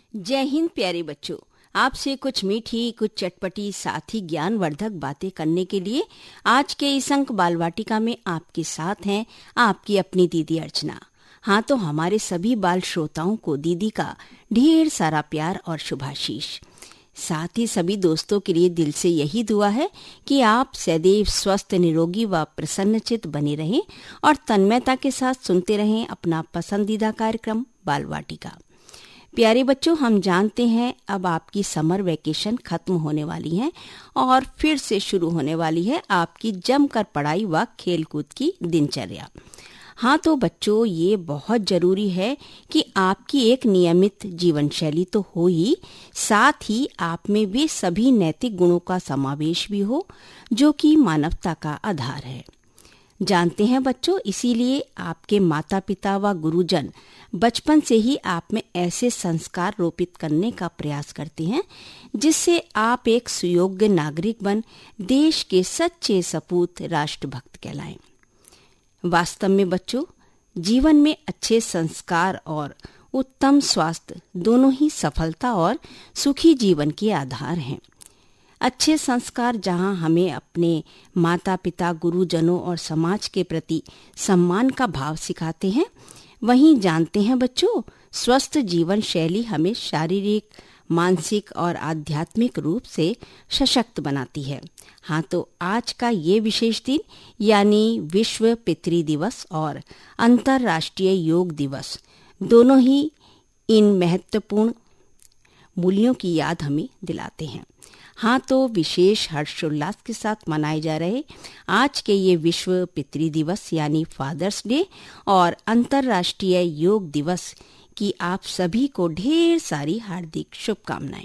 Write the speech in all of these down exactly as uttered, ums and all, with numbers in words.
जय हिंद प्यारे बच्चों, आपसे कुछ मीठी कुछ चटपटी साथ ही ज्ञानवर्धक बातें करने के लिए आज के इस अंक बाल वाटिका में आपके साथ हैं आपकी अपनी दीदी अर्चना। हाँ, तो हमारे सभी बाल श्रोताओं को दीदी का ढेर सारा प्यार और शुभाशीष। साथ ही सभी दोस्तों के लिए दिल से यही दुआ है कि आप सदैव स्वस्थ, निरोगी व प्रसन्नचित बने रहें और तन्मयता के साथ सुनते रहें अपना पसंदीदा कार्यक्रम बाल वाटिका। प्यारे बच्चों, हम जानते हैं अब आपकी समर वैकेशन खत्म होने वाली है और फिर से शुरू होने वाली है आपकी जमकर पढ़ाई व खेलकूद की दिनचर्या। हाँ, तो बच्चों, ये बहुत जरूरी है कि आपकी एक नियमित जीवन शैली तो हो ही, साथ ही आप में वे सभी नैतिक गुणों का समावेश भी हो जो कि मानवता का आधार है। जानते हैं बच्चों, इसीलिए आपके माता पिता व गुरुजन बचपन से ही आप में ऐसे संस्कार रोपित करने का प्रयास करते हैं जिससे आप एक सुयोग्य नागरिक बन देश के सच्चे सपूत राष्ट्रभक्त कहलाएं। वास्तव में बच्चों, जीवन में अच्छे संस्कार और उत्तम स्वास्थ्य दोनों ही सफलता और सुखी जीवन के आधार हैं। अच्छे संस्कार जहां हमें अपने माता पिता, गुरुजनों और समाज के प्रति सम्मान का भाव सिखाते हैं, वहीं जानते हैं बच्चों, स्वस्थ जीवन शैली हमें शारीरिक, मानसिक और आध्यात्मिक रूप से सशक्त बनाती है। हाँ, तो आज का ये विशेष दिन यानी विश्व पितृ दिवस और अंतर्राष्ट्रीय योग दिवस दोनों ही इन महत्वपूर्ण मूल्यों की याद हमें दिलाते हैं। हाँ, तो विशेष हर्षोल्लास के साथ मनाए जा रहे आज के ये विश्व पितृ दिवस यानी फादर्स डे और अंतर्राष्ट्रीय योग दिवस की आप सभी को ढेर सारी हार्दिक शुभकामनाएं।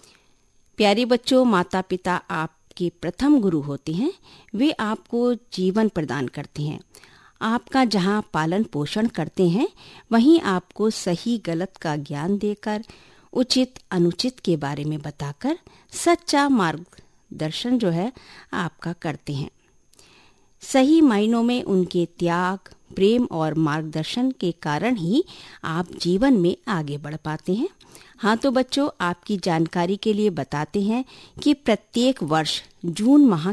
प्यारे बच्चों, माता पिता आपके प्रथम गुरु होते हैं। वे आपको जीवन प्रदान करते हैं। आपका जहां पालन पोषण करते हैं, वहीं आपको सही गलत का ज्ञान देकर, उचित अनुचित के बारे में बताकर सच्चा मार्गदर्शन जो है आपका करते हैं। सही मायनों में उनके त्याग, प्रेम और मार्गदर्शन के कारण ही आप जीवन में आगे बढ़ पाते हैं। हाँ, तो बच्चों, आपकी जानकारी के लिए बताते हैं कि प्रत्येक वर्ष जून माह